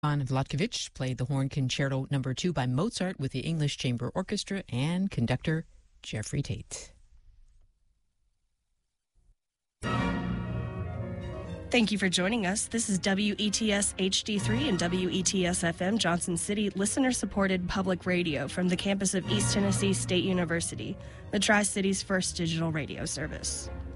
Ivan Vlatkovich played the Horn Concerto No. 2 by Mozart with the English Chamber Orchestra and conductor Jeffrey Tate. Thank you for joining us. This is WETS HD3 and WETS FM Johnson City, listener-supported public radio from the campus of East Tennessee State University, the Tri-City's first digital radio service.